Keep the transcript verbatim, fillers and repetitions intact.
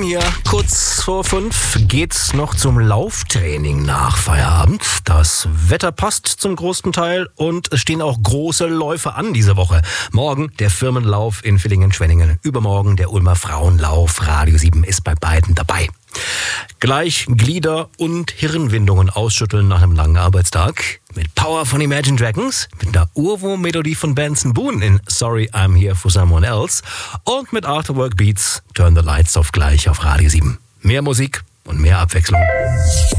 hier kurz vor fünf geht's noch zum Lauftraining nach Feierabend. Das Wetter passt zum großen Teil und es stehen auch große Läufe an diese Woche. Morgen der Firmenlauf in Villingen-Schwenningen, übermorgen der Ulmer Frauenlauf. Radio sieben ist bei beiden dabei. Gleich Glieder und Hirnwindungen ausschütteln nach einem langen Arbeitstag. Mit Power von Imagine Dragons, mit einer Urwurm-Melodie von Benson Boone in Sorry I'm Here for Someone Else und mit Afterwork Beats Turn the Lights Off gleich auf Radio sieben. Mehr Musik und mehr Abwechslung.